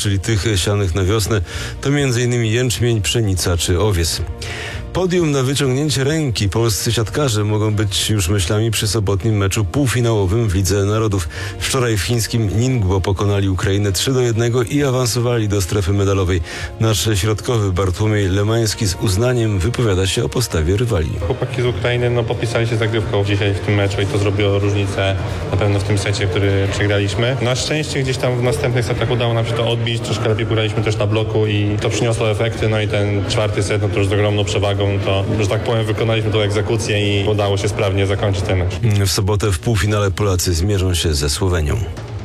czyli tych sianych na wiosnę, to m.in. jęczmień, pszenica czy owies. Podium na wyciągnięcie ręki polscy siatkarze mogą być już myślami przy sobotnim meczu półfinałowym w Lidze Narodów. Wczoraj w chińskim Ningbo pokonali Ukrainę 3-1 i awansowali do strefy medalowej. Nasz środkowy Bartłomiej Lemański z uznaniem wypowiada się o postawie rywali. Chłopaki z Ukrainy podpisali się zagrywką dzisiaj w tym meczu i to zrobiło różnicę na pewno w tym secie, który przegraliśmy. Na szczęście gdzieś tam w następnych setach udało nam się to odbić, troszkę lepiej pograliśmy też na bloku i to przyniosło efekty. No i ten czwarty set, to już z ogromną przewagą, to, że tak powiem, wykonaliśmy tą egzekucję i udało się sprawnie zakończyć ten mecz. W sobotę w półfinale Polacy zmierzą się ze Słowenią.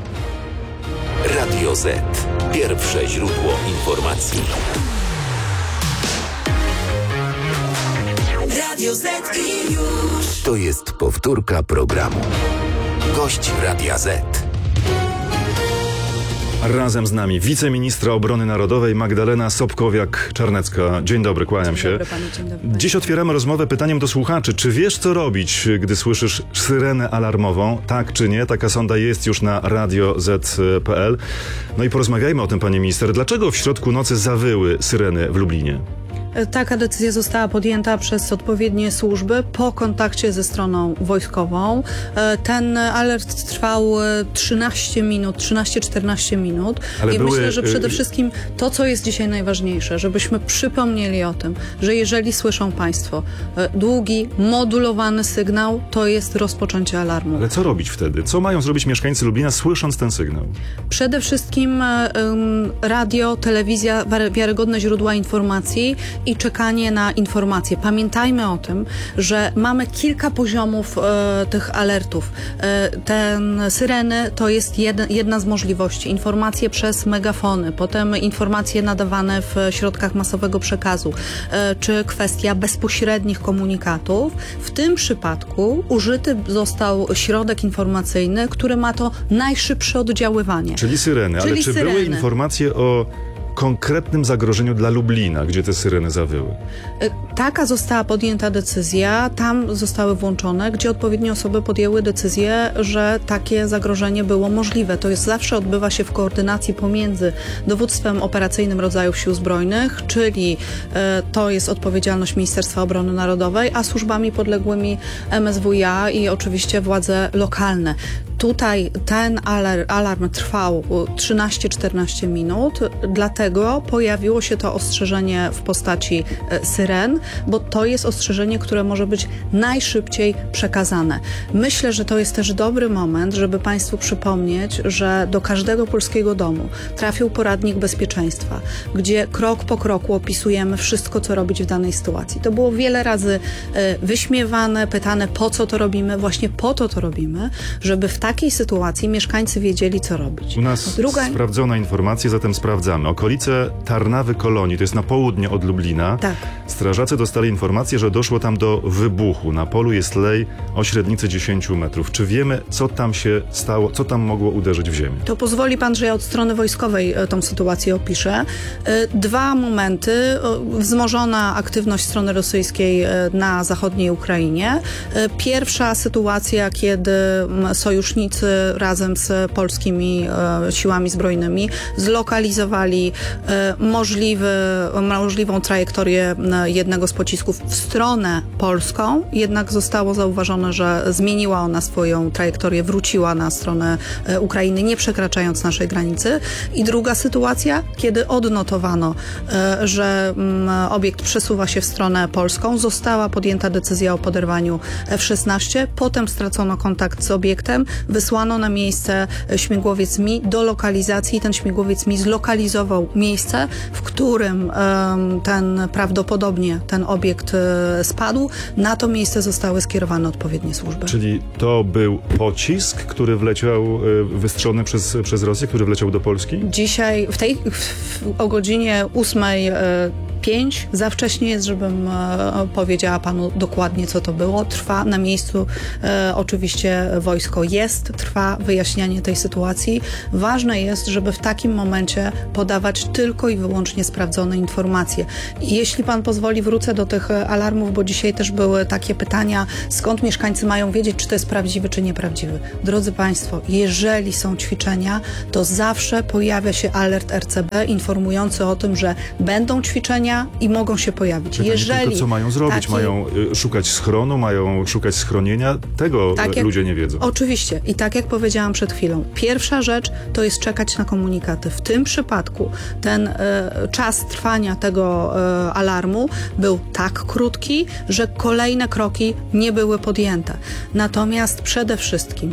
Radio Z. Pierwsze źródło informacji. Radio Z i już. To jest powtórka programu. Gość Radia Z. Razem z nami wiceministra obrony narodowej Magdalena Sobkowiak-Czarnecka. Dzień dobry, kłaniam się. Dzień dobry panu, dzień dobry. Dziś otwieramy rozmowę pytaniem do słuchaczy. Czy wiesz, co robić, gdy słyszysz syrenę alarmową? Tak czy nie? Taka sonda jest już na radioz.pl. No i porozmawiajmy o tym, panie minister. Dlaczego w środku nocy zawyły syreny w Lublinie? Taka decyzja została podjęta przez odpowiednie służby po kontakcie ze stroną wojskową. Ten alert trwał 13-14 minut. Ale myślę, że przede wszystkim to, co jest dzisiaj najważniejsze, żebyśmy przypomnieli o tym, że jeżeli słyszą państwo długi, modulowany sygnał, to jest rozpoczęcie alarmu. Ale co robić wtedy? Co mają zrobić mieszkańcy Lublina, słysząc ten sygnał? Przede wszystkim radio, telewizja, wiarygodne źródła informacji i czekanie na informacje. Pamiętajmy o tym, że mamy kilka poziomów tych alertów. Syreny to jest jedna z możliwości. Informacje przez megafony, potem informacje nadawane w środkach masowego przekazu, czy kwestia bezpośrednich komunikatów. W tym przypadku użyty został środek informacyjny, który ma to najszybsze oddziaływanie. Czyli syreny. Ale czy były informacje o konkretnym zagrożeniu dla Lublina, gdzie te syreny zawyły? Taka została podjęta decyzja, tam zostały włączone, gdzie odpowiednie osoby podjęły decyzję, że takie zagrożenie było możliwe. To jest zawsze odbywa się w koordynacji pomiędzy dowództwem operacyjnym rodzajów Sił Zbrojnych, czyli to jest odpowiedzialność Ministerstwa Obrony Narodowej, a służbami podległymi MSWiA i oczywiście władze lokalne. Tutaj ten alarm trwał 13-14 minut, dlatego pojawiło się to ostrzeżenie w postaci syren, bo to jest ostrzeżenie, które może być najszybciej przekazane. Myślę, że to jest też dobry moment, żeby państwu przypomnieć, że do każdego polskiego domu trafił poradnik bezpieczeństwa, gdzie krok po kroku opisujemy wszystko, co robić w danej sytuacji. To było wiele razy wyśmiewane, pytane, po co to robimy. Właśnie po to robimy, żeby w takiej sytuacji mieszkańcy wiedzieli, co robić. U nas sprawdzona informacja, zatem sprawdzamy. Okolice Tarnawy-Kolonii, to jest na południe od Lublina. Tak. Strażacy dostali informację, że doszło tam do wybuchu. Na polu jest lej o średnicy 10 metrów. Czy wiemy, co tam się stało, co tam mogło uderzyć w ziemię? To pozwoli pan, że ja od strony wojskowej tą sytuację opiszę. Dwa momenty. Wzmożona aktywność strony rosyjskiej na zachodniej Ukrainie. Pierwsza sytuacja, kiedy sojusznicy razem z polskimi siłami zbrojnymi zlokalizowali możliwą trajektorię jednego z pocisków w stronę polską, jednak zostało zauważone, że zmieniła ona swoją trajektorię, wróciła na stronę Ukrainy, nie przekraczając naszej granicy. I druga sytuacja, kiedy odnotowano, że obiekt przesuwa się w stronę polską, została podjęta decyzja o poderwaniu F-16, potem stracono kontakt z obiektem, wysłano na miejsce śmigłowiec Mi do lokalizacji. Ten śmigłowiec Mi zlokalizował miejsce, w którym prawdopodobnie ten obiekt spadł. Na to miejsce zostały skierowane odpowiednie służby. Czyli to był pocisk, który wleciał, wystrzelony przez Rosję, który wleciał do Polski? Dzisiaj, o godzinie 8:00 5. Za wcześnie jest, żebym powiedziała panu dokładnie, co to było. Trwa na miejscu, oczywiście wojsko jest, trwa wyjaśnianie tej sytuacji. Ważne jest, żeby w takim momencie podawać tylko i wyłącznie sprawdzone informacje. I jeśli pan pozwoli, wrócę do tych alarmów, bo dzisiaj też były takie pytania, skąd mieszkańcy mają wiedzieć, czy to jest prawdziwy, czy nieprawdziwy. Drodzy państwo, jeżeli są ćwiczenia, to zawsze pojawia się alert RCB informujący o tym, że będą ćwiczenia i mogą się pojawić. Pytanie tylko, co mają zrobić? Mają szukać schronu, mają szukać schronienia? Tego ludzie nie wiedzą. Oczywiście. I tak jak powiedziałam przed chwilą, pierwsza rzecz to jest czekać na komunikaty. W tym przypadku ten czas trwania tego alarmu był tak krótki, że kolejne kroki nie były podjęte. Natomiast przede wszystkim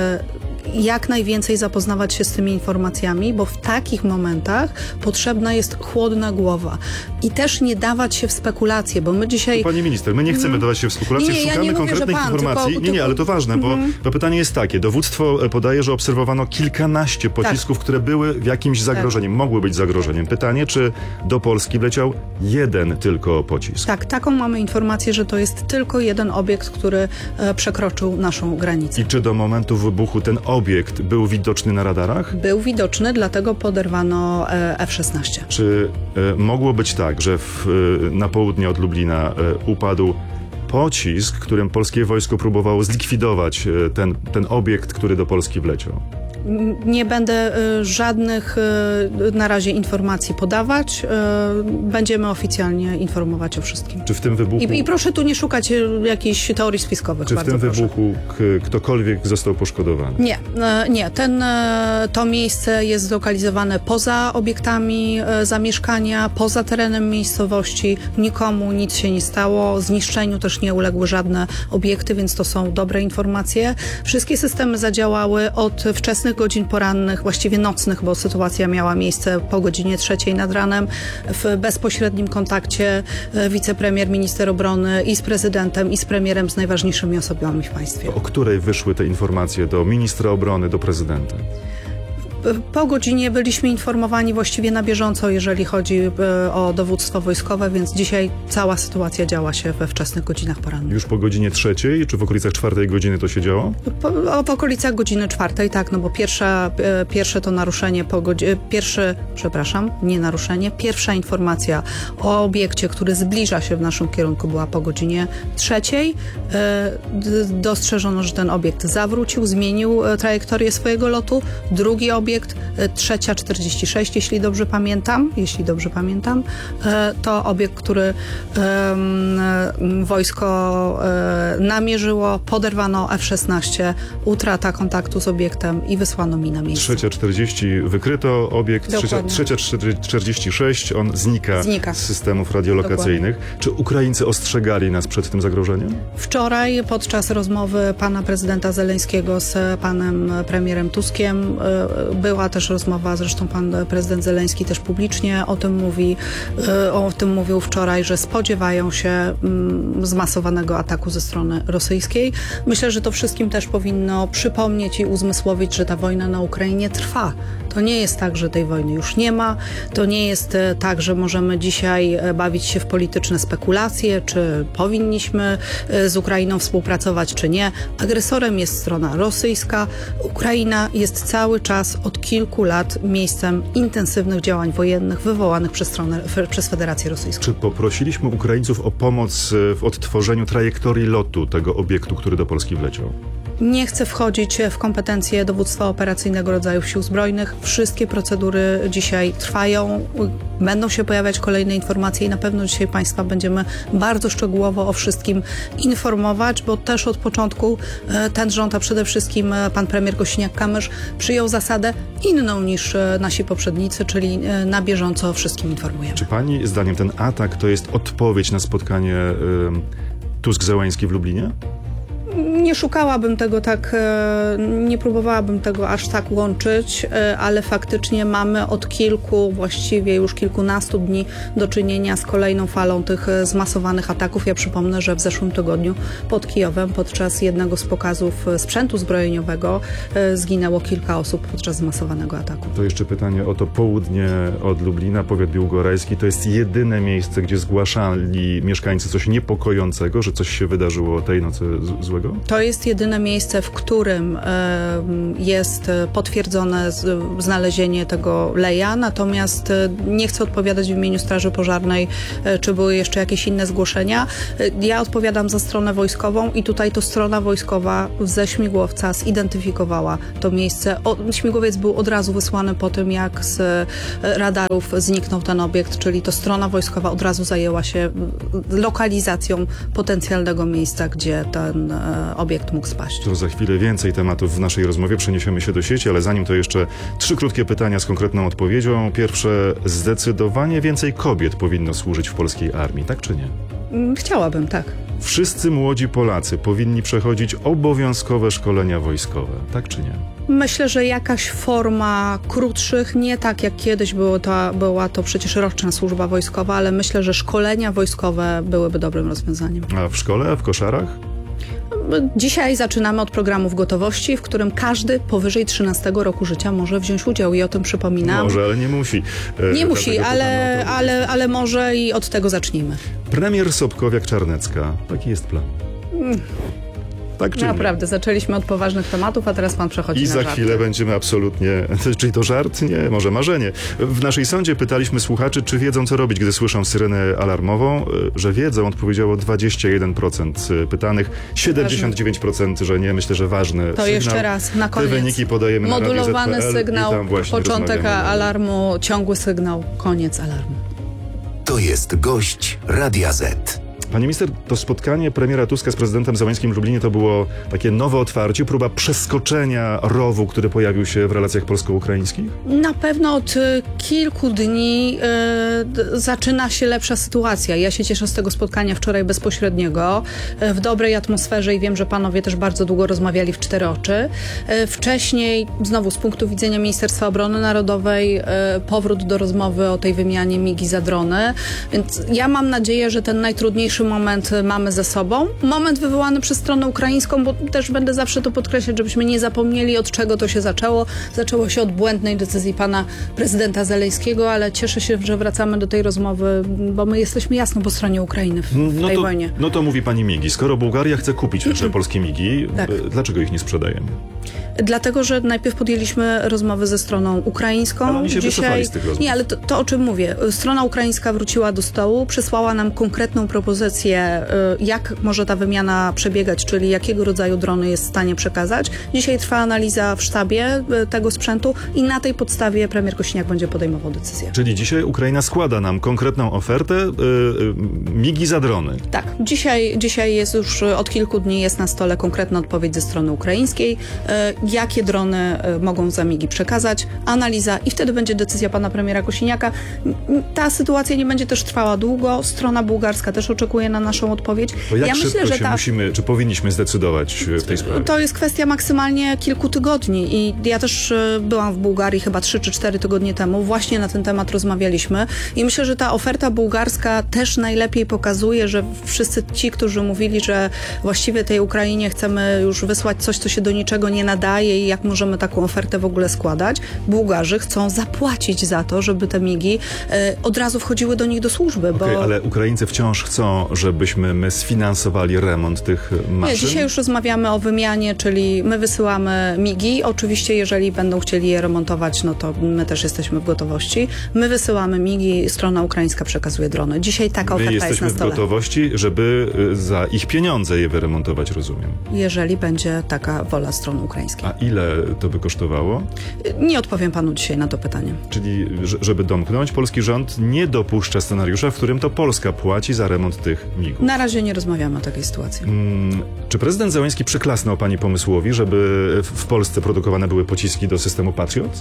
jak najwięcej zapoznawać się z tymi informacjami, bo w takich momentach potrzebna jest chłodna głowa. I też nie dawać się w spekulacje, bo my dzisiaj... Pani minister, my nie chcemy dawać się w spekulacje, szukamy konkretnych informacji. Nie, ale to ważne, bo pytanie jest takie. Dowództwo podaje, że obserwowano kilkanaście pocisków, które były jakimś zagrożeniem, mogły być zagrożeniem. Pytanie, czy do Polski wleciał jeden tylko pocisk? Tak, taką mamy informację, że to jest tylko jeden obiekt, który przekroczył naszą granicę. I czy do momentu wybuchu ten obiekt był widoczny na radarach? Był widoczny, dlatego poderwano F-16. Czy mogło być tak, że na południe od Lublina upadł pocisk, którym polskie wojsko próbowało zlikwidować ten obiekt, który do Polski wleciał? Nie będę żadnych na razie informacji podawać. Będziemy oficjalnie informować o wszystkim. Czy w tym wybuchu... I proszę tu nie szukać jakichś teorii spiskowych. Czy w tym wybuchu ktokolwiek został poszkodowany? Nie. To miejsce jest zlokalizowane poza obiektami zamieszkania, poza terenem miejscowości. Nikomu nic się nie stało. Zniszczeniu też nie uległy żadne obiekty, więc to są dobre informacje. Wszystkie systemy zadziałały od wczesnych godzin porannych, właściwie nocnych, bo sytuacja miała miejsce po godzinie 3 nad ranem, w bezpośrednim kontakcie wicepremier, minister obrony i z prezydentem, i z premierem, z najważniejszymi osobami w państwie. O której wyszły te informacje do ministra obrony, do prezydenta? Po godzinie byliśmy informowani właściwie na bieżąco, jeżeli chodzi o dowództwo wojskowe, więc dzisiaj cała sytuacja działa się we wczesnych godzinach porannych. Już po godzinie 3, czy w okolicach 4 godziny to się działo? W okolicach godziny 4, tak, no bo pierwsze to naruszenie pierwsza informacja o obiekcie, który zbliża się w naszym kierunku, była po godzinie 3. Dostrzeżono, że ten obiekt zawrócił, zmienił trajektorię swojego lotu. Drugi obiekt, 3:46, jeśli dobrze pamiętam, to obiekt, który wojsko namierzyło, poderwano F-16, utrata kontaktu z obiektem i wysłano mi na miejsce. 3:40 wykryto obiekt, 3:46 on znika z systemów radiolokacyjnych. Dokładnie. Czy Ukraińcy ostrzegali nas przed tym zagrożeniem? Wczoraj podczas rozmowy pana prezydenta Zeleńskiego z panem premierem Tuskiem była też rozmowa, zresztą pan prezydent Zeleński też publicznie o tym mówił wczoraj, że spodziewają się zmasowanego ataku ze strony rosyjskiej. Myślę, że to wszystkim też powinno przypomnieć i uzmysłowić, że ta wojna na Ukrainie trwa. To nie jest tak, że tej wojny już nie ma. To nie jest tak, że możemy dzisiaj bawić się w polityczne spekulacje, czy powinniśmy z Ukrainą współpracować, czy nie. Agresorem jest strona rosyjska. Ukraina jest cały czas od kilku lat miejscem intensywnych działań wojennych wywołanych przez Federację Rosyjską. Czy poprosiliśmy Ukraińców o pomoc w odtworzeniu trajektorii lotu tego obiektu, który do Polski wleciał? Nie chcę wchodzić w kompetencje dowództwa operacyjnego rodzajów sił zbrojnych. Wszystkie procedury dzisiaj trwają. Będą się pojawiać kolejne informacje i na pewno dzisiaj Państwa będziemy bardzo szczegółowo o wszystkim informować, bo też od początku ten rząd, a przede wszystkim pan premier Kosiniak-Kamysz przyjął zasadę inną niż nasi poprzednicy, czyli na bieżąco o wszystkim informujemy. Czy Pani zdaniem ten atak to jest odpowiedź na spotkanie Tusk-Zełański w Lublinie? Nie szukałabym tego tak, nie próbowałabym tego aż tak łączyć, ale faktycznie mamy od właściwie już kilkunastu dni do czynienia z kolejną falą tych zmasowanych ataków. Ja przypomnę, że w zeszłym tygodniu pod Kijowem podczas jednego z pokazów sprzętu zbrojeniowego zginęło kilka osób podczas zmasowanego ataku. To jeszcze pytanie o to południe od Lublina, powiat biłgorajski. To jest jedyne miejsce, gdzie zgłaszali mieszkańcy coś niepokojącego, że coś się wydarzyło tej nocy złego? To jest jedyne miejsce, w którym jest potwierdzone znalezienie tego leja, natomiast nie chcę odpowiadać w imieniu Straży Pożarnej, czy były jeszcze jakieś inne zgłoszenia. Ja odpowiadam za stronę wojskową i tutaj to strona wojskowa ze śmigłowca zidentyfikowała to miejsce. Śmigłowiec był od razu wysłany po tym, jak z radarów zniknął ten obiekt, czyli to strona wojskowa od razu zajęła się lokalizacją potencjalnego miejsca, gdzie ten obiekt mógł spaść. To za chwilę więcej tematów w naszej rozmowie. Przeniesiemy się do sieci, ale zanim to jeszcze 3 krótkie pytania z konkretną odpowiedzią. Pierwsze, zdecydowanie więcej kobiet powinno służyć w polskiej armii, tak czy nie? Chciałabym, tak. Wszyscy młodzi Polacy powinni przechodzić obowiązkowe szkolenia wojskowe, tak czy nie? Myślę, że jakaś forma krótszych, nie tak jak kiedyś była to przecież roczna służba wojskowa, ale myślę, że szkolenia wojskowe byłyby dobrym rozwiązaniem. A w szkole, a w koszarach? Dzisiaj zaczynamy od programów gotowości, w którym każdy powyżej 13 roku życia może wziąć udział i o tym przypominam. Może, ale nie musi. Nie musi, ale może i od tego zacznijmy. Premier Sobkowiak-Czarnecka. Taki jest plan. Tak czy Naprawdę, zaczęliśmy od poważnych tematów, a teraz pan przechodzi na żarty. I za żarty. chwilę będziemy absolutnie... Czyli to żart? Nie, może marzenie. W naszej sądzie pytaliśmy słuchaczy, czy wiedzą, co robić, gdy słyszą syrenę alarmową. Że wiedzą, odpowiedziało 21% pytanych, 79%, że nie. Myślę, że ważny to sygnał. Jeszcze raz, na koniec. Te wyniki podajemy na modulowany Radio ZPL sygnał, i tam właśnie początek alarmu, ciągły sygnał, koniec alarmu. To jest gość Radia Z. Panie minister, to spotkanie premiera Tuska z prezydentem Zełańskim w Lublinie to było takie nowe otwarcie, próba przeskoczenia rowu, który pojawił się w relacjach polsko-ukraińskich? Na pewno od kilku dni zaczyna się lepsza sytuacja. Ja się cieszę z tego spotkania wczoraj bezpośredniego, w dobrej atmosferze i wiem, że panowie też bardzo długo rozmawiali w 4 oczy. Wcześniej, znowu z punktu widzenia Ministerstwa Obrony Narodowej, powrót do rozmowy o tej wymianie MIG za drony. Więc ja mam nadzieję, że ten najtrudniejszy moment mamy za sobą. Moment wywołany przez stronę ukraińską, bo też będę zawsze to podkreślać, żebyśmy nie zapomnieli, od czego to się zaczęło. Zaczęło się od błędnej decyzji pana prezydenta Zeleńskiego, ale cieszę się, że wracamy do tej rozmowy, bo my jesteśmy jasno po stronie Ukrainy w tej wojnie. No to mówi pani MIGi. Skoro Bułgaria chce kupić nasze polskie MIGi, tak. Dlaczego ich nie sprzedajemy? Dlatego, że najpierw podjęliśmy rozmowy ze stroną ukraińską. Ale oni się wycofali z tych rozmów. Nie, ale to o czym mówię. Strona ukraińska wróciła do stołu, przysłała nam konkretną propozycję, jak może ta wymiana przebiegać, czyli jakiego rodzaju drony jest w stanie przekazać. Dzisiaj trwa analiza w sztabie tego sprzętu i na tej podstawie premier Kosiniak będzie podejmował decyzję. Czyli dzisiaj Ukraina składa nam konkretną ofertę MIGi za drony. Tak. Dzisiaj jest już od kilku dni jest na stole konkretna odpowiedź ze strony ukraińskiej. Jakie drony mogą za MIGi przekazać, analiza i wtedy będzie decyzja pana premiera Kosiniaka. Ta sytuacja nie będzie też trwała długo. Strona bułgarska też oczekuje na naszą odpowiedź. Bo jak szybko się musimy, czy powinniśmy zdecydować w tej sprawie? To jest kwestia maksymalnie kilku tygodni i ja też byłam w Bułgarii chyba 3 czy 4 tygodnie temu. Właśnie na ten temat rozmawialiśmy i myślę, że ta oferta bułgarska też najlepiej pokazuje, że wszyscy ci, którzy mówili, że właściwie tej Ukrainie chcemy już wysłać coś, co się do niczego nie nadaje i jak możemy taką ofertę w ogóle składać. Bułgarzy chcą zapłacić za to, żeby te MIGi od razu wchodziły do nich do służby. Okej, ale Ukraińcy wciąż chcą, żebyśmy my sfinansowali remont tych maszyn? Nie, dzisiaj już rozmawiamy o wymianie, czyli my wysyłamy MIGi. Oczywiście, jeżeli będą chcieli je remontować, no to my też jesteśmy w gotowości. My wysyłamy MIGi, strona ukraińska przekazuje drony. Dzisiaj taka oferta jest na stole. Jesteśmy w gotowości, żeby za ich pieniądze je wyremontować, rozumiem. Jeżeli będzie taka wola strony ukraińskiej. A ile to by kosztowało? Nie odpowiem panu dzisiaj na to pytanie. Czyli, żeby domknąć, polski rząd nie dopuszcza scenariusza, w którym to Polska płaci za remont tych MIG-ów. Na razie nie rozmawiamy o takiej sytuacji. Czy prezydent Zełenski przyklasnął pani pomysłowi, żeby w Polsce produkowane były pociski do systemu Patriot?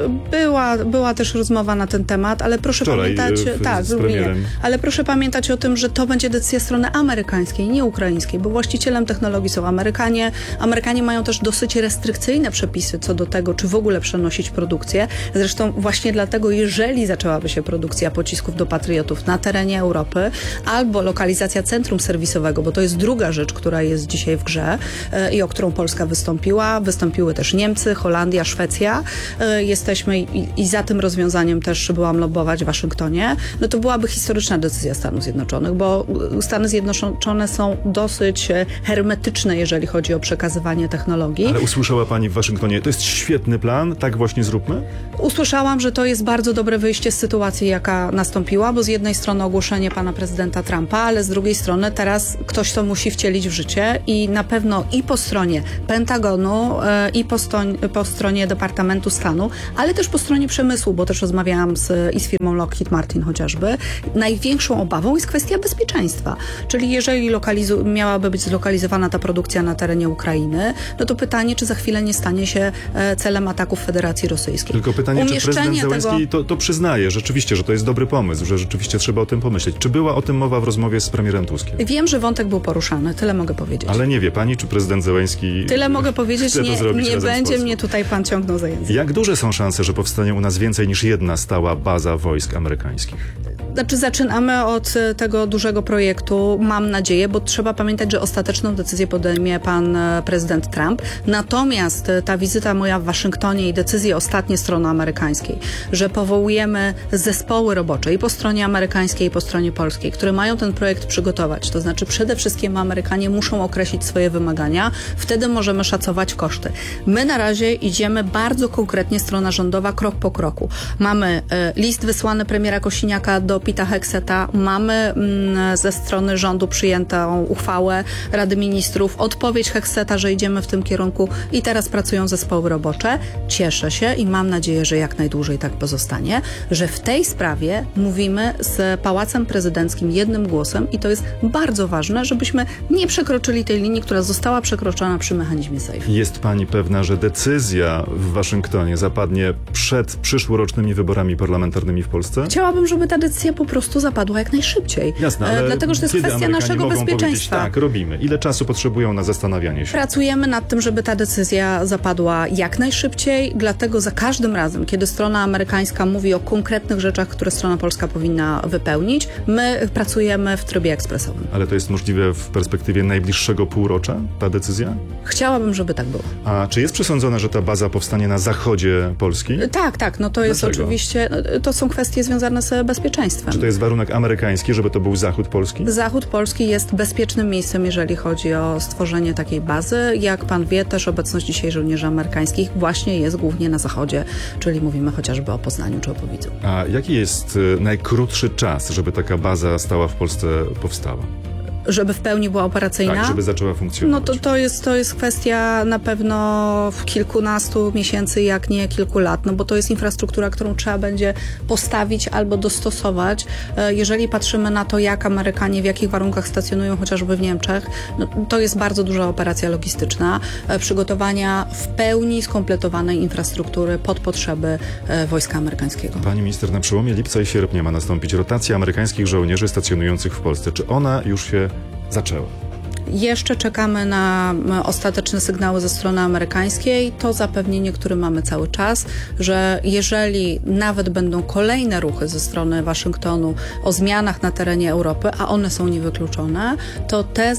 Była też rozmowa na ten temat, ale proszę Wczoraj, pamiętać, z premierem. ale proszę pamiętać o tym, że to będzie decyzja strony amerykańskiej, nie ukraińskiej, bo właścicielem technologii są Amerykanie. Amerykanie mają też dosyć restrykcyjne przepisy co do tego, czy w ogóle przenosić produkcję. Zresztą właśnie dlatego, jeżeli zaczęłaby się produkcja pocisków do Patriotów na terenie Europy, albo lokalizacja centrum serwisowego, bo to jest druga rzecz, która jest dzisiaj w grze i o którą Polska wystąpiła. Wystąpiły też Niemcy, Holandia, Szwecja. Jesteśmy i za tym rozwiązaniem też byłam lobbować w Waszyngtonie. No to byłaby historyczna decyzja Stanów Zjednoczonych, bo Stany Zjednoczone są dosyć hermetyczne, jeżeli chodzi o przekazywanie technologii. Ale usłyszała pani w Waszyngtonie, to jest świetny plan, tak właśnie zróbmy? Usłyszałam, że to jest bardzo dobre wyjście z sytuacji, jaka nastąpiła, bo z jednej strony ogłoszenie pana prezydenta Trumpa, ale z drugiej strony teraz ktoś to musi wcielić w życie i na pewno i po stronie Pentagonu, i po stronie Departamentu Stanu, ale też po stronie przemysłu, bo też rozmawiałam i z firmą Lockheed Martin chociażby. Największą obawą jest kwestia bezpieczeństwa, czyli jeżeli miałaby być zlokalizowana ta produkcja na terenie Ukrainy, no to pytanie, czy za chwilę nie stanie się celem ataków Federacji Rosyjskiej. Tylko pytanie, czy prezydent Zełenski to przyznaje rzeczywiście, że to jest dobry pomysł, że rzeczywiście trzeba o tym pomyśleć. Czy była o tym mowa w rozmowie z premierem Tuskiem? Wiem, że wątek był poruszany, tyle mogę powiedzieć. Ale nie wie pani, czy prezydent Zełenski Tyle mogę powiedzieć, nie będzie mnie tutaj pan ciągnął za język. Jak duże są szanse, że powstanie u nas więcej niż jedna stała baza wojsk amerykańskich? Znaczy zaczynamy od tego dużego projektu, mam nadzieję, bo trzeba pamiętać, że ostateczną decyzję podejmie pan prezydent Trump. Natomiast ta wizyta moja w Waszyngtonie i decyzje ostatnie strony amerykańskiej, że powołujemy zespoły robocze i po stronie amerykańskiej, i po stronie polskiej, które mają ten projekt przygotować. To znaczy przede wszystkim Amerykanie muszą określić swoje wymagania, wtedy możemy szacować koszty. My na razie idziemy bardzo konkretnie, strona rządowa, krok po kroku. Mamy list wysłany premiera Kosiniaka do Pita Hegseta, mamy ze strony rządu przyjętą uchwałę Rady Ministrów, odpowiedź Hegseta, że idziemy w tym kierunku i teraz pracują zespoły robocze. Cieszę się i mam nadzieję, że jak najdłużej tak pozostanie, że w tej sprawie mówimy z Pałacem Prezydenckim jednym głosem i to jest bardzo ważne, żebyśmy nie przekroczyli tej linii, która została przekroczona przy mechanizmie SAFE. Jest pani pewna, że decyzja w Waszyngtonie zapadnie przed przyszłorocznymi wyborami parlamentarnymi w Polsce? Chciałabym, żeby ta decyzja po prostu zapadła jak najszybciej. Jasne, ale dlatego, że to jest kiedy kwestia Amerykanie naszego mogą bezpieczeństwa. Tak, robimy. Ile czasu potrzebują na zastanawianie się? Pracujemy nad tym, żeby ta decyzja zapadła jak najszybciej, dlatego za każdym razem, kiedy strona amerykańska mówi o konkretnych rzeczach, które strona polska powinna wypełnić, my pracujemy w trybie ekspresowym. Ale to jest możliwe w perspektywie najbliższego półrocza, ta decyzja? Chciałabym, żeby tak było. A czy jest przesądzone, że ta baza powstanie na zachodzie Polski? Tak, no to jest oczywiście, to są kwestie związane z bezpieczeństwem. Czy to jest warunek amerykański, żeby to był zachód Polski? Zachód Polski jest bezpiecznym miejscem, jeżeli chodzi o stworzenie takiej bazy. Jak pan wie, też obecność dzisiaj żołnierzy amerykańskich właśnie jest głównie na zachodzie, czyli mówimy chociażby o Poznaniu czy o Powidzu. A jaki jest najkrótszy czas, żeby taka baza stała w Polsce powstała? Żeby w pełni była operacyjna? Tak, żeby zaczęła funkcjonować. No to jest kwestia na pewno kilkunastu miesięcy, jak nie kilku lat, no bo to jest infrastruktura, którą trzeba będzie postawić albo dostosować. Jeżeli patrzymy na to, jak Amerykanie, w jakich warunkach stacjonują chociażby w Niemczech, no to jest bardzo duża operacja logistyczna, przygotowania w pełni skompletowanej infrastruktury pod potrzeby wojska amerykańskiego. Pani minister, na przełomie lipca i sierpnia ma nastąpić rotacja amerykańskich żołnierzy stacjonujących w Polsce. Czy ona już się zaczęła? Jeszcze czekamy na ostateczne sygnały ze strony amerykańskiej. To zapewnienie, które mamy cały czas, że jeżeli nawet będą kolejne ruchy ze strony Waszyngtonu o zmianach na terenie Europy, a one są niewykluczone, to te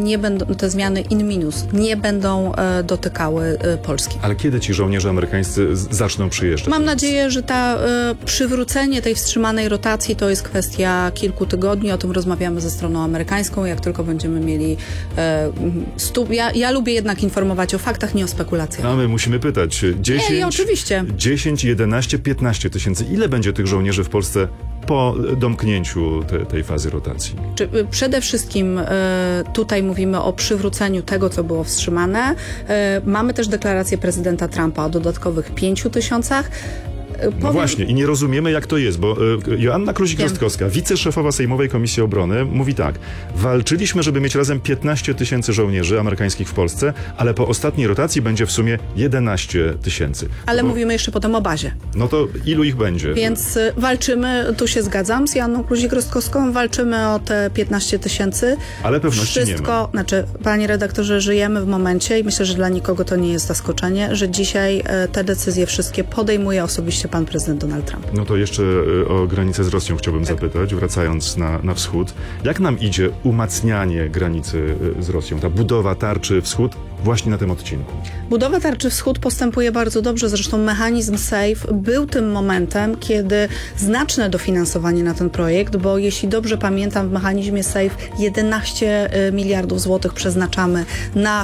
zmiany in minus nie będą dotykały Polski. Ale kiedy ci żołnierze amerykańscy zaczną przyjeżdżać? Mam nadzieję, że przywrócenie tej wstrzymanej rotacji to jest kwestia kilku tygodni. O tym rozmawiamy ze stroną amerykańską. Jak tylko będziemy mieli Ja lubię jednak informować o faktach, nie o spekulacjach. A my musimy pytać. 10, Nie, oczywiście. 10, 11, 15 tysięcy. Ile będzie tych żołnierzy w Polsce po domknięciu tej fazy rotacji? Przede wszystkim tutaj mówimy o przywróceniu tego, co było wstrzymane. Mamy też deklarację prezydenta Trumpa o dodatkowych 5 tysiącach. No właśnie, i nie rozumiemy, jak to jest, bo Joanna Kluzik-Rostkowska, wiceszefowa Sejmowej Komisji Obrony, mówi tak: walczyliśmy, żeby mieć razem 15 tysięcy żołnierzy amerykańskich w Polsce, ale po ostatniej rotacji będzie w sumie 11 tysięcy. Ale mówimy jeszcze potem o bazie. No to ilu ich będzie? Więc walczymy, tu się zgadzam z Joanną Kluzik-Rostkowską, walczymy o te 15 tysięcy. Ale pewności nie ma. Znaczy, panie redaktorze, żyjemy w momencie i myślę, że dla nikogo to nie jest zaskoczenie, że dzisiaj te decyzje wszystkie podejmuje osobiście pan prezydent Donald Trump. No to jeszcze o granicę z Rosją chciałbym zapytać, wracając na wschód. Jak nam idzie umacnianie granicy z Rosją, ta budowa tarczy wschód właśnie na tym odcinku? Budowa tarczy wschód postępuje bardzo dobrze, zresztą mechanizm SAFE był tym momentem, kiedy znaczne dofinansowanie na ten projekt, bo jeśli dobrze pamiętam, w mechanizmie SAFE 11 miliardów złotych przeznaczamy na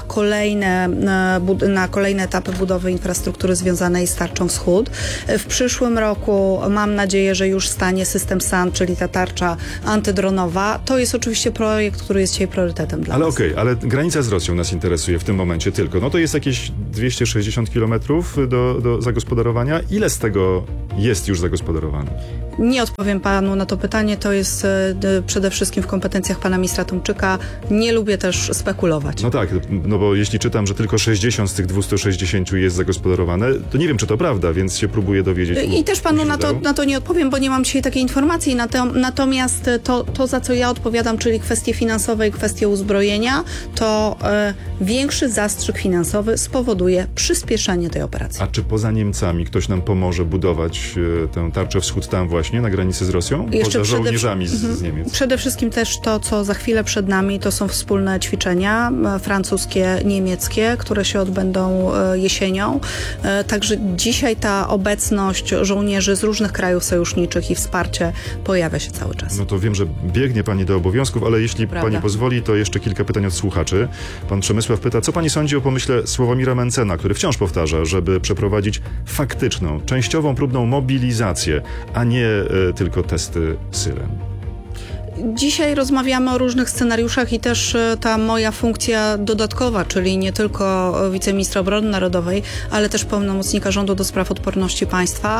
kolejne etapy budowy infrastruktury związanej z tarczą wschód. W przyszłym roku mam nadzieję, że już stanie system SAN, czyli ta tarcza antydronowa. To jest oczywiście projekt, który jest dzisiaj priorytetem dla nas. Ale granica z Rosją nas interesuje w tym momencie tylko. No to jest jakieś 260 kilometrów do zagospodarowania. Ile z tego jest już zagospodarowane? Nie odpowiem panu na to pytanie. To jest przede wszystkim w kompetencjach pana ministra Tomczyka. Nie lubię też spekulować. No tak, no bo jeśli czytam, że tylko 60 z tych 260 jest zagospodarowane, to nie wiem, czy to prawda, więc się próbuję dowiedzieć. I też panu na to nie odpowiem, bo nie mam dzisiaj takiej informacji. Natomiast to, za co ja odpowiadam, czyli kwestie finansowe i kwestie uzbrojenia, to większy zastrzyk finansowy spowoduje przyspieszenie tej operacji. A czy poza Niemcami ktoś nam pomoże budować tę tarczę wschód tam właśnie, na granicy z Rosją? Poza żołnierzami z Niemiec. Przede wszystkim też to, co za chwilę przed nami, to są wspólne ćwiczenia francuskie, niemieckie, które się odbędą jesienią. Także dzisiaj ta obecność żołnierzy z różnych krajów sojuszniczych i wsparcie pojawia się cały czas. No to wiem, że biegnie pani do obowiązków, ale jeśli pani pozwoli, to jeszcze kilka pytań od słuchaczy. Pan Przemysław pyta, co pani sądzi o pomyśle Sławomira Mencena, który wciąż powtarza, żeby przeprowadzić faktyczną, częściową, próbną mobilizację, a nie tylko testy syren. Dzisiaj rozmawiamy o różnych scenariuszach i też ta moja funkcja dodatkowa, czyli nie tylko wiceministra obrony narodowej, ale też pełnomocnika rządu do spraw odporności państwa.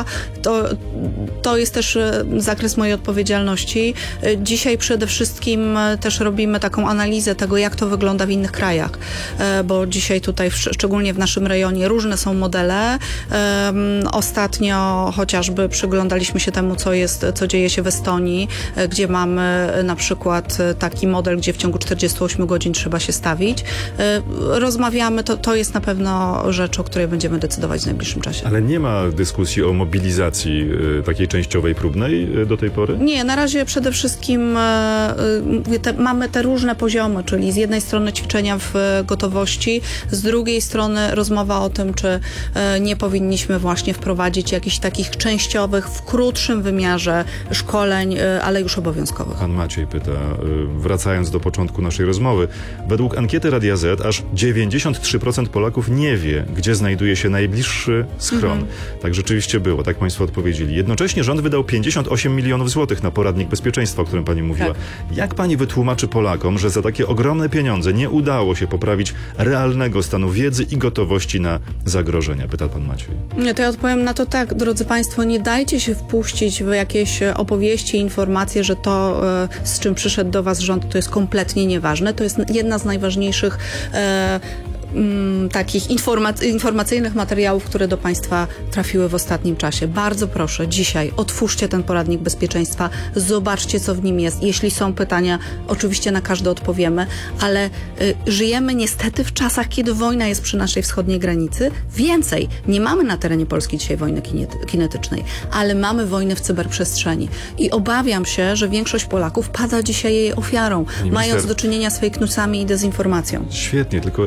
To jest też zakres mojej odpowiedzialności. Dzisiaj przede wszystkim też robimy taką analizę tego, jak to wygląda w innych krajach, bo dzisiaj tutaj, szczególnie w naszym rejonie, różne są modele. Ostatnio chociażby przyglądaliśmy się temu, co dzieje się w Estonii, gdzie mamy na przykład taki model, gdzie w ciągu 48 godzin trzeba się stawić. Rozmawiamy, to jest na pewno rzecz, o której będziemy decydować w najbliższym czasie. Ale nie ma dyskusji o mobilizacji takiej częściowej, próbnej do tej pory? Nie, na razie przede wszystkim mamy te różne poziomy, czyli z jednej strony ćwiczenia w gotowości, z drugiej strony rozmowa o tym, czy nie powinniśmy właśnie wprowadzić jakichś takich częściowych, w krótszym wymiarze szkoleń, ale już obowiązkowych. Pan Maciej pyta, wracając do początku naszej rozmowy, według ankiety Radia Z aż 93% Polaków nie wie, gdzie znajduje się najbliższy schron. Tak rzeczywiście było, tak państwo odpowiedzieli. Jednocześnie rząd wydał 58 milionów złotych na poradnik bezpieczeństwa, o którym pani mówiła. Tak. Jak pani wytłumaczy Polakom, że za takie ogromne pieniądze nie udało się poprawić realnego stanu wiedzy i gotowości na zagrożenia? Pyta pan Maciej. Nie, to ja odpowiem na to tak. Drodzy państwo, nie dajcie się wpuścić w jakieś opowieści, informacje, że to, z czym przyszedł do was rząd, to jest kompletnie nieważne. To jest jedna z najważniejszych takich informacyjnych materiałów, które do państwa trafiły w ostatnim czasie. Bardzo proszę, dzisiaj otwórzcie ten poradnik bezpieczeństwa, zobaczcie, co w nim jest. Jeśli są pytania, oczywiście na każde odpowiemy, ale żyjemy niestety w czasach, kiedy wojna jest przy naszej wschodniej granicy. Więcej, nie mamy na terenie Polski dzisiaj wojny kinetycznej, ale mamy wojnę w cyberprzestrzeni. I obawiam się, że większość Polaków pada dzisiaj jej ofiarą, mając do czynienia z fake newsami i dezinformacją. Świetnie, tylko ja nawet próbuję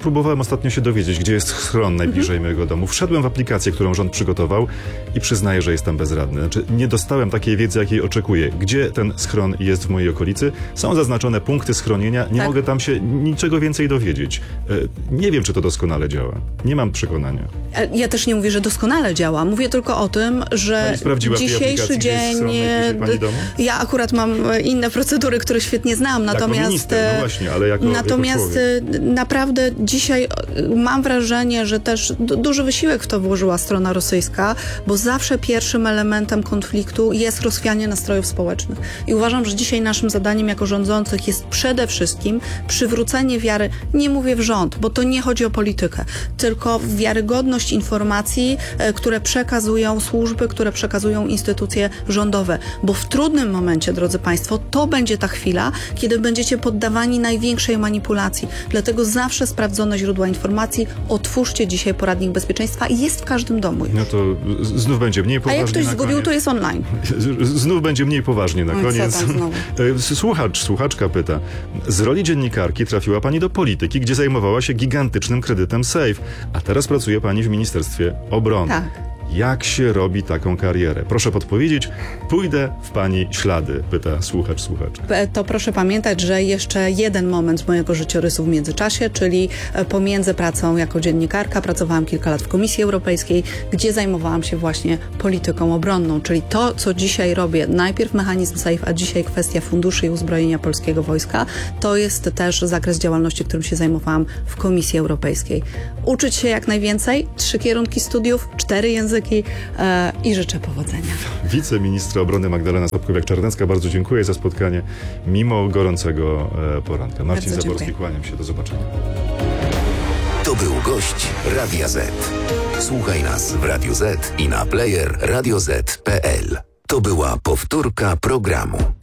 próbowałem ostatnio się dowiedzieć, gdzie jest schron najbliżej mojego domu. Wszedłem w aplikację, którą rząd przygotował i przyznaję, że jestem bezradny. Znaczy, nie dostałem takiej wiedzy, jakiej oczekuję. Gdzie ten schron jest w mojej okolicy? Są zaznaczone punkty schronienia. Nie mogę tam się niczego więcej dowiedzieć. Nie wiem, czy to doskonale działa. Nie mam przekonania. Ja też nie mówię, że doskonale działa. Mówię tylko o tym, że Pani sprawdziła w tej dzisiejszy aplikacji, gdzie jest dzień... schron najbliżej pani domu? Ja akurat mam inne procedury, które świetnie znam. Natomiast, jako minister, no właśnie, ale jako człowiek. Naprawdę dzisiaj mam wrażenie, że też duży wysiłek w to włożyła strona rosyjska, bo zawsze pierwszym elementem konfliktu jest rozchwianie nastrojów społecznych. I uważam, że dzisiaj naszym zadaniem jako rządzących jest przede wszystkim przywrócenie wiary, nie mówię w rząd, bo to nie chodzi o politykę, tylko w wiarygodność informacji, które przekazują służby, które przekazują instytucje rządowe. Bo w trudnym momencie, drodzy Państwo, to będzie ta chwila, kiedy będziecie poddawani największej manipulacji. Dlatego zawsze sprawdzone źródła informacji. Otwórzcie dzisiaj poradnik bezpieczeństwa i jest w każdym domu już. No to znów będzie mniej A poważnie. jak ktoś na zgubił, koniec. to jest online. Znów będzie mniej poważnie na Oj, koniec. co tam znowu? Słuchaczka pyta. Z roli dziennikarki trafiła pani do polityki, gdzie zajmowała się gigantycznym kredytem Safe, a teraz pracuje pani w Ministerstwie Obrony. Tak. Jak się robi taką karierę? Proszę podpowiedzieć. Pójdę w pani ślady, pyta słuchaczka. To proszę pamiętać, że jeszcze jeden moment mojego życiorysu w międzyczasie, czyli pomiędzy pracą jako dziennikarka, pracowałam kilka lat w Komisji Europejskiej, gdzie zajmowałam się właśnie polityką obronną, czyli to, co dzisiaj robię, najpierw mechanizm Safe, a dzisiaj kwestia funduszy i uzbrojenia polskiego wojska, to jest też zakres działalności, którym się zajmowałam w Komisji Europejskiej. Uczyć się jak najwięcej, 3 kierunki studiów, 4 języki i życzę powodzenia. Wiceministra obrony Magdalena Sobkowiak-Czarnecka, bardzo dziękuję za spotkanie mimo gorącego poranka. Marcin Bardzo Zaborski, dziękuję. kłaniam się, do zobaczenia. To był gość Radia Z. Słuchaj nas w Radio Z i na player radioz.pl. To była powtórka programu.